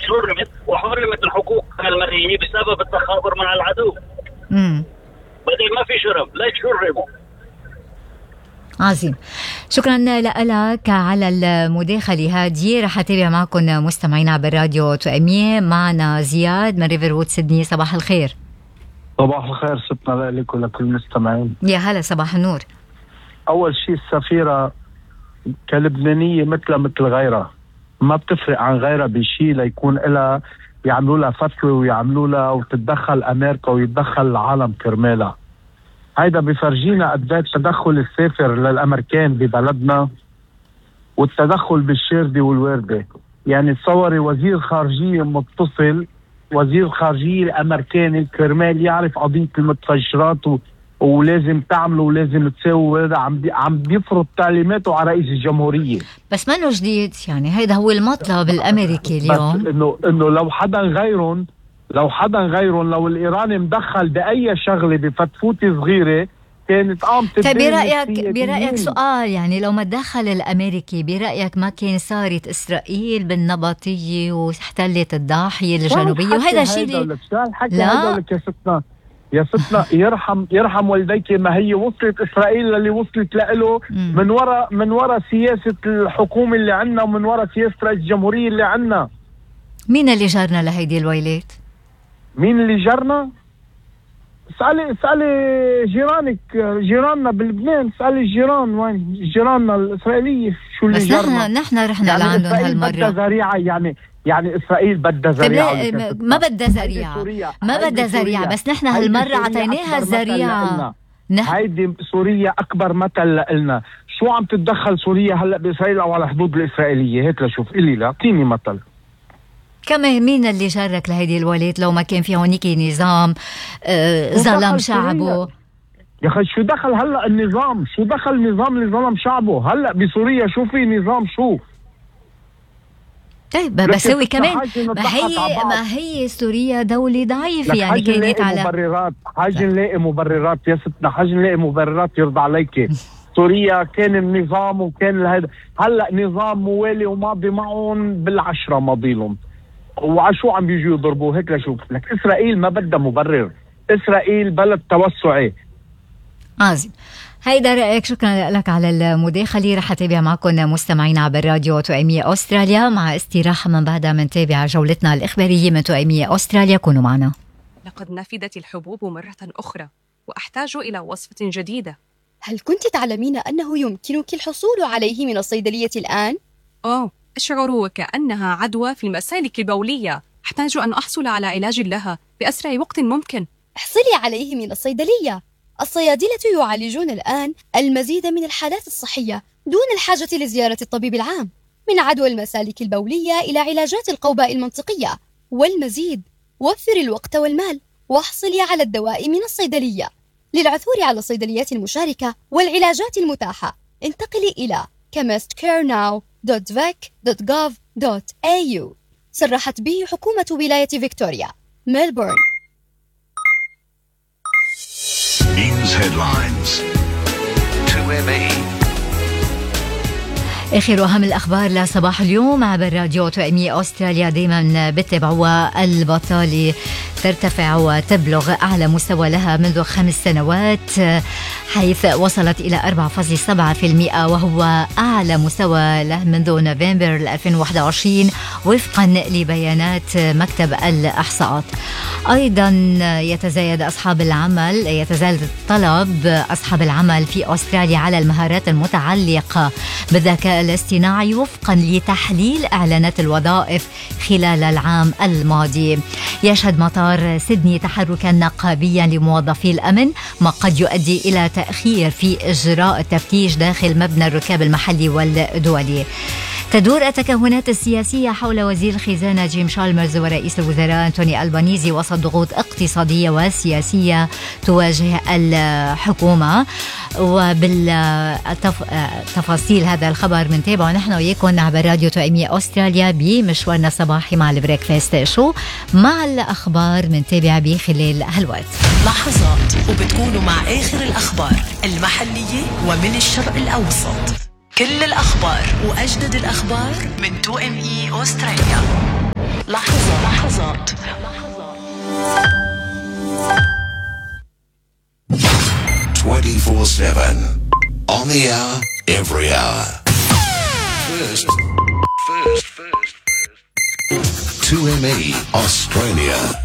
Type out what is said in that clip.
حرمت، وحرمت الحقوق المدنية بسبب التخابر مع العدو. بدل ما في شرم لا يشربوا. عظيم. شكرا لك على المداخلة هذه. رح أتابع معكم مستمعين عبر راديو توأمية. معنا زياد من ريفروود سيدني. صباح الخير. صباح الخير ستنا لك ولكل المستمعين. يا هلا، صباح النور. أول شيء السفيرة كلبنانية مثل غيرها، ما بتفرق عن غيرها بشيء ليكون لها يعملوا لها فتوى ويعملوا لها وتتدخل أمريكا ويتدخل العالم كرمالها. هيدا بفرجينا قديش تدخل السافر للأمريكان ببلدنا والتدخل بالشاردة والواردة. يعني تصوري وزير خارجية متصل، وزير خارجية الأمريكاني كرمال يعرف قضية المتفجرات ولازم تعملوا ولازم تسووا، هذا عم بيفرض تعليماته على رئيس الجمهورية. بس ما جديد، يعني هيدا هو المطلب الأمريكي اليوم. بس إنه لو حدا غيرهم لو الإيراني مدخل بأي شغلة بفتفوتة صغيرة كانت قامت. طيب برأيك سؤال، يعني لو ما تدخل الأمريكي برأيك ما كان صارت إسرائيل بالنبطية واحتلت الضاحية الجنوبية؟ وهذا شيء لا يا ستنا يرحم والديك. ما هي وصلت إسرائيل اللي وصلت له من وراء سياسة الحكومة اللي عنا ومن وراء سياسة رئيس الجمهورية اللي عنا. مين اللي جارنا لهيدي الويلات؟ مين اللي جارنا؟ اسألي جيراننا بلبنان، اسألي الجيران وين جيراننا الإسرائيلية شو اللي جارنا. نحن رحنا يعني لعندهم هالمرة. بدها ذريعة يعني إسرائيل بدها ذريعة. ما بدها ذريعة، بس نحن هالمرة عطيناها الذريعة. هيدي سوريا أكبر مثل لنا. شو عم تتدخل سوريا هلأ بإسرائيل أو على حدود الإسرائيلية؟ هيك لشوف إلي لا اعطيني مثل. كمان مين اللي جرك لهيدي الولايات لو ما كان في هونيك نظام ظلم شعبه؟ يا أخي شو دخل هلأ النظام؟ شو دخل النظام اللي ظلم شعبه؟ هلأ بسوريا شو في نظام شو؟ طيب بسوي كمان ما هي سوريا دولة ضعيفة، يعني كانت على حاجة نلاقي مبررات يا ستنا، حاجة نلاقي مبررات يرضى عليك. سوريا كان النظام وكان هذا، هلأ نظام موالي وماضي معهم بالعشرة ماضيلهم، وعشو عم بيجوا يضربوا. هيك لشوف لك إسرائيل ما بدها مبرر، إسرائيل بلد توسعي. عظيم. هيدا رأيك. شكرا لك على المداخلة. رح أتابع معكم مستمعين عبر راديو توأمية أستراليا. مع استراحة من بعدها منتابع جولتنا الإخبارية من توأمية أستراليا. كونوا معنا. لقد نفدت الحبوب مرة أخرى وأحتاج إلى وصفة جديدة. هل كنت تعلمين أنه يمكنك الحصول عليه من الصيدلية الآن؟ أشعر وكأنها عدوى في المسالك البولية. أحتاج أن أحصل على علاج لها بأسرع وقت ممكن. احصلي عليه من الصيدلية. الصيادلة يعالجون الآن المزيد من الحالات الصحية دون الحاجة لزيارة الطبيب العام، من عدوى المسالك البولية إلى علاجات القوباء المنطقية والمزيد. وفري الوقت والمال واحصلي على الدواء من الصيدلية. للعثور على الصيدليات المشاركة والعلاجات المتاحة انتقلي إلى chemistcarenow.vic.gov.au. صرحت به حكومة ولاية فيكتوريا، ميلبورن. News headlines. 2ME. آخر وأهم الأخبار لصباح اليوم عبر راديو توأمية أستراليا. دائما بتتابعوا البطالة ترتفع وتبلغ أعلى مستوى لها منذ 5 سنوات، حيث وصلت إلى 4.7%، وهو أعلى مستوى له منذ نوفمبر 2021 وفقا لبيانات مكتب الإحصاءات. أيضا يتزايد طلب أصحاب العمل في أستراليا على المهارات المتعلقة بالذكاء الاصطناعي وفقا لتحليل إعلانات الوظائف خلال العام الماضي. يشهد مطار سيدني تحركا نقابيا لموظفي الأمن، ما قد يؤدي إلى تأخير في إجراء التفتيش داخل مبنى الركاب المحلي والدولي. تدور التكهنات السياسية حول وزير الخزانة جيم شالمرز ورئيس الوزراء أنتوني ألبانيزي وسط ضغوط اقتصادية وسياسية تواجه الحكومة. وبالتفاصيل هذا الخبر منتابعه نحن وياكم عبر راديو توأمية أستراليا بمشوارنا الصباحي مع البريكفاست شو، مع الأخبار منتابعة بخلال هالوقت. لحظات وبتكونوا مع آخر الأخبار المحلية ومن الشرق الأوسط. كل الأخبار وأجدد الأخبار من توأمية أستراليا. لحظات. 24/7. On the hour, every hour. First. 2ME Australia.